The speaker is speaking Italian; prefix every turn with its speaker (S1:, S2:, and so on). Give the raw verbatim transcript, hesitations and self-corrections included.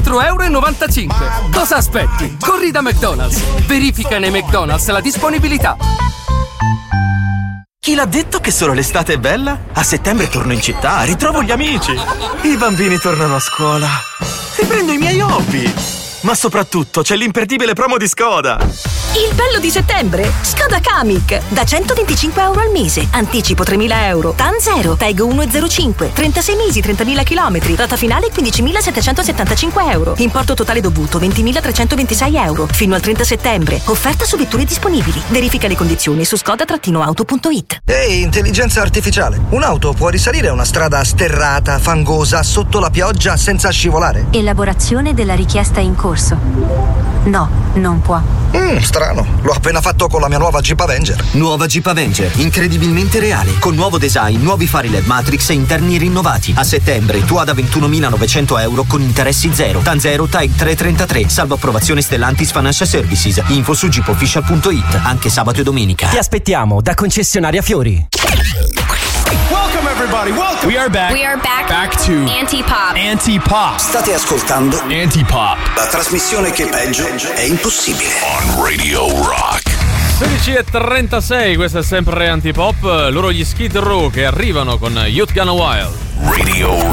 S1: quattro e novantacinque euro. Cosa aspetti? Corri da McDonald's. Verifica nei McDonald's la disponibilità.
S2: Chi l'ha detto che solo l'estate è bella? A settembre torno in città, ritrovo gli amici. I bambini tornano a scuola. Riprendo i miei hobby. Ma soprattutto c'è l'imperdibile promo di Skoda.
S3: Il bello di settembre? Skoda Kamiq. Da centoventicinque euro al mese. Anticipo tremila euro. T A N zero. T E G uno virgola zero cinque. trentasei mesi, trentamila chilometri. Rata finale quindicimilasettecentosettantacinque euro. Importo totale dovuto ventimilatrecentoventisei euro. Fino al trenta settembre. Offerta su vetture disponibili. Verifica le condizioni su skoda auto punto it.
S4: Ehi, intelligenza artificiale. Un'auto può risalire una strada sterrata, fangosa, sotto la pioggia, senza scivolare?
S5: Elaborazione della richiesta in corso. No, non può.
S4: Mm, strano. L'ho appena fatto con la mia nuova Jeep Avenger.
S6: Nuova Jeep Avenger, incredibilmente reale. Con nuovo design, nuovi fari L E D Matrix e interni rinnovati. A settembre, tu da ventunomilanovecento euro con interessi zero. T A N zero, T A E G trecentotrentatré. Salvo approvazione Stellantis Financial Services. Info su jeep official punto it. Anche sabato e domenica.
S7: Ti aspettiamo da concessionaria Fiori.
S8: Welcome everybody, welcome. We are back.
S9: We are back.
S8: Back to
S9: Antipop.
S8: Antipop.
S10: State ascoltando
S8: Antipop,
S10: la trasmissione che peggio è impossibile.
S11: On Radio Rock.
S12: sedici e trentasei, questo è sempre Antipop. Loro gli Skid Row che arrivano con Youth Gone Wild.
S11: Radio